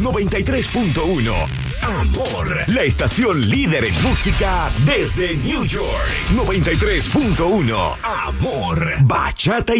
93.1. Amor, la estación líder en música desde New York. 93.1. Amor, bachata y